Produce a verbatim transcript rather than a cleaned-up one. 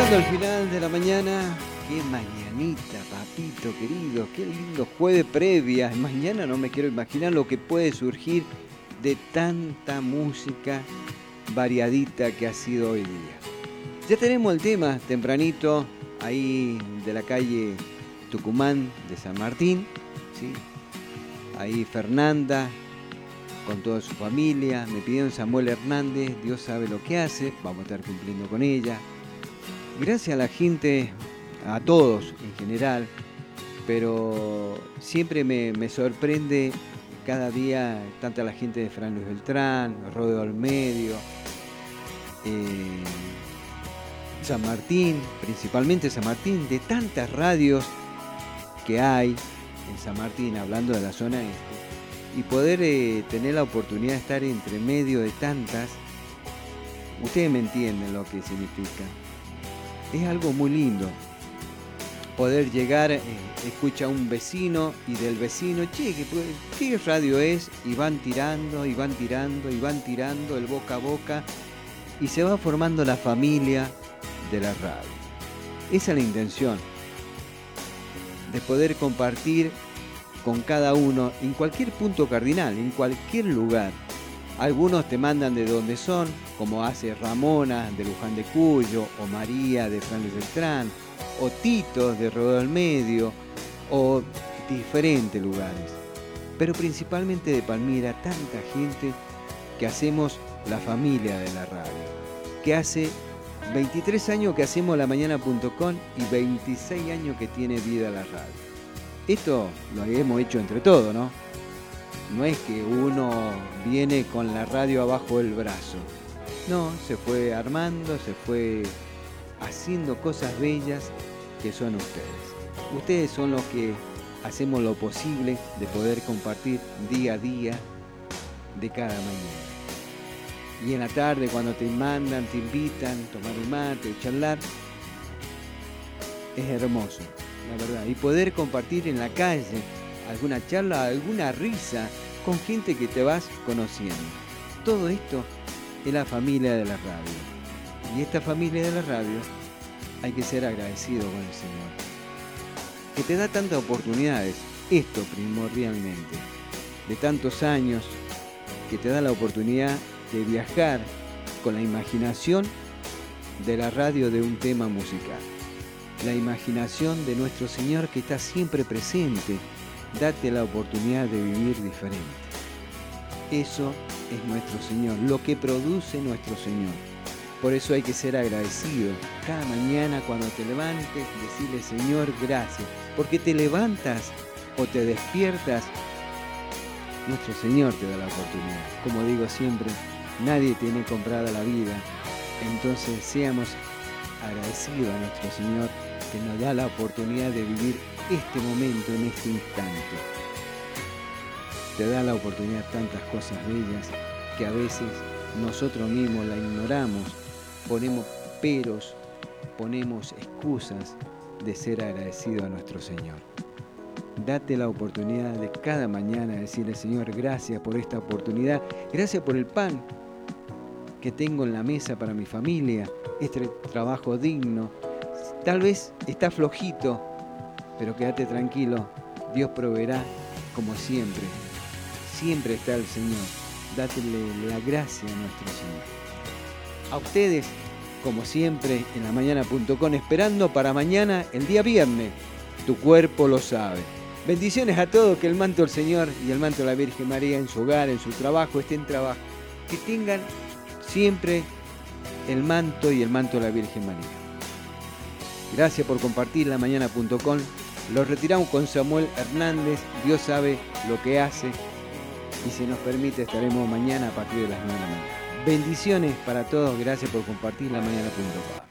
Llegando al final de la mañana, qué mañanita, papito querido, qué lindo jueves previa. Mañana no me quiero imaginar lo que puede surgir de tanta música variadita que ha sido hoy día. Ya tenemos el tema tempranito ahí de la calle Tucumán de San Martín, ¿sí? Ahí Fernanda con toda su familia, me pidieron Samuel Hernández, Dios sabe lo que hace, vamos a estar cumpliendo con ella. Gracias a la gente, a todos en general, pero siempre me, me sorprende cada día tanta la gente de Fran Luis Beltrán, Rodeo al Medio, eh, San Martín, principalmente San Martín, de tantas radios que hay en San Martín, hablando de la zona este, y poder eh, tener la oportunidad de estar entre medio de tantas, ustedes me entienden lo que significa. Es algo muy lindo poder llegar, eh, escucha a un vecino y del vecino, che, ¿qué, ¿qué radio es? Y van tirando, y van tirando, y van tirando el boca a boca y se va formando la familia de la radio. Esa es la intención, de poder compartir con cada uno en cualquier punto cardinal, en cualquier lugar. Algunos te mandan de donde son, como hace Ramona de Luján de Cuyo, o María de Fran Luis Beltrán, o Tito de Rodeo al Medio, o diferentes lugares. Pero principalmente de Palmira, tanta gente que hacemos la familia de la radio, que hace veintitrés años que hacemos la mañana punto com y veintiséis años que tiene vida la radio. Esto lo hemos hecho entre todos, ¿no? No es que uno viene con la radio abajo del brazo. No, se fue armando, se fue haciendo cosas bellas que son ustedes. Ustedes son los que hacemos lo posible de poder compartir día a día de cada mañana. Y en la tarde cuando te mandan, te invitan a tomar un mate, charlar, es hermoso, la verdad. Y poder compartir en la calle alguna charla, alguna risa con gente que te vas conociendo. Todo esto es la familia de la radio. Y esta familia de la radio hay que ser agradecido con el Señor, que te da tantas oportunidades, esto primordialmente, de tantos años, que te da la oportunidad de viajar con la imaginación de la radio de un tema musical. La imaginación de nuestro Señor que está siempre presente. Date la oportunidad de vivir diferente. Eso es nuestro Señor, lo que produce nuestro Señor. Por eso hay que ser agradecido. Cada mañana cuando te levantes, decirle Señor, gracias. Porque te levantas o te despiertas, nuestro Señor te da la oportunidad. Como digo siempre, nadie tiene comprada la vida. Entonces seamos agradecidos a nuestro Señor que nos da la oportunidad de vivir este momento, en este instante. Te da la oportunidad de tantas cosas bellas que a veces nosotros mismos la ignoramos, ponemos peros, ponemos excusas de ser agradecido a nuestro Señor. Date la oportunidad de cada mañana decirle, Señor, gracias por esta oportunidad, gracias por el pan que tengo en la mesa para mi familia, este trabajo digno. Tal vez está flojito, pero quédate tranquilo, Dios proveerá como siempre. Siempre está el Señor. Dátele la gracia a nuestro Señor. A ustedes, como siempre, en la mañana punto com, esperando para mañana, el día viernes. Tu cuerpo lo sabe. Bendiciones a todos, que el manto del Señor y el manto de la Virgen María en su hogar, en su trabajo, estén en trabajo. Que tengan siempre el manto y el manto de la Virgen María. Gracias por compartir la mañana punto com. Los retiramos con Samuel Hernández. Dios sabe lo que hace. Y si nos permite, estaremos mañana a partir de las nueve de la mañana. Bendiciones para todos. Gracias por compartir la mañana punto com.